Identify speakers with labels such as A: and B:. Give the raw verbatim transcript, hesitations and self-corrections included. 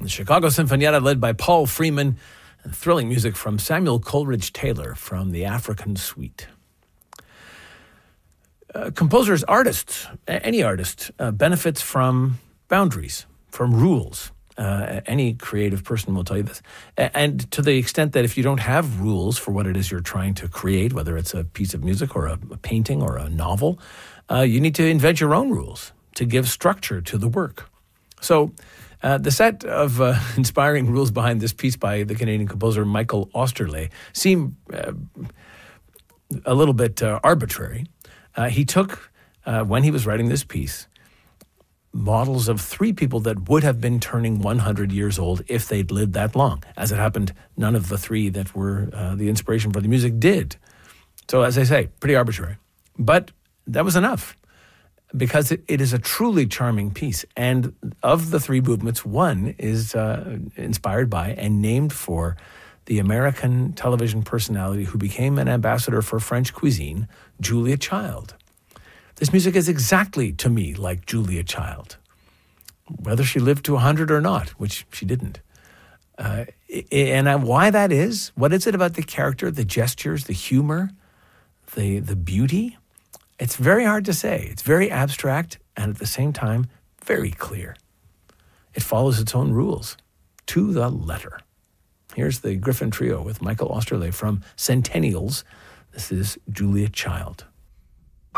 A: the Chicago Sinfonietta led by Paul Freeman, and thrilling music from Samuel Coleridge Taylor from the African Suite. Uh, composers, artists, any artist, uh, benefits from boundaries, from rules. Uh, any creative person will tell you this. A- and to the extent that if you don't have rules for what it is you're trying to create, whether it's a piece of music or a, a painting or a novel, uh, you need to invent your own rules to give structure to the work. So uh, the set of uh, inspiring rules behind this piece by the Canadian composer Michael Osterley seem uh, a little bit uh, arbitrary. Uh, he took, uh, when he was writing this piece, models of three people that would have been turning one hundred years old if they'd lived that long. As it happened, none of the three that were uh, the inspiration for the music did. So as I say, pretty arbitrary. But that was enough, because it, it is a truly charming piece. And of the three movements, one is uh, inspired by and named for the American television personality who became an ambassador for French cuisine, Julia Child. This music is exactly, to me, like Julia Child, whether she lived to one hundred or not, which she didn't. Uh, and why that is, what is it about the character, the gestures, the humor, the the beauty? It's very hard to say. It's very abstract and at the same time, very clear. It follows its own rules to the letter. Here's the Griffin Trio with Michael Osterley from Centennials. This is Julia Child.